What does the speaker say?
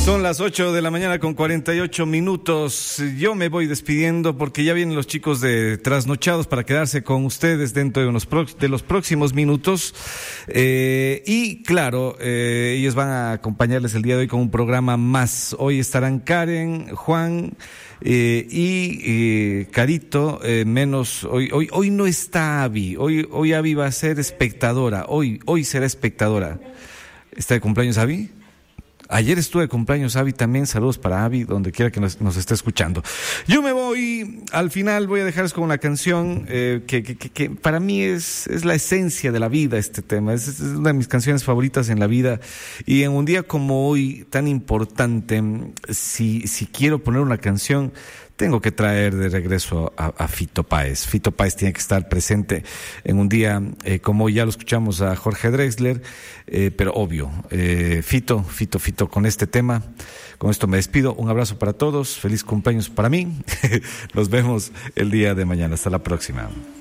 Son las 8 de la mañana con 48 minutos. Yo me voy despidiendo porque ya vienen los chicos de Trasnochados para quedarse con ustedes dentro de los próximos minutos. Y claro, ellos van a acompañarles el día de hoy con un programa más. Hoy estarán Karen, Juan y Carito, menos hoy no está Avi. Hoy Avi va a ser espectadora. Hoy será espectadora. ¿Está de cumpleaños Avi? Ayer estuve de cumpleaños Avi también, saludos para Avi, donde quiera que nos esté escuchando. Yo me voy, al final voy a dejarles con una canción que para mí es la esencia de la vida este tema, es una de mis canciones favoritas en la vida, y en un día como hoy tan importante, si quiero poner una canción, tengo que traer de regreso a Fito Páez. Fito Páez tiene que estar presente en un día como hoy. Ya lo escuchamos a Jorge Drexler, pero obvio, Fito, con este tema. Con esto me despido. Un abrazo para todos. Feliz cumpleaños para mí. Nos vemos el día de mañana. Hasta la próxima.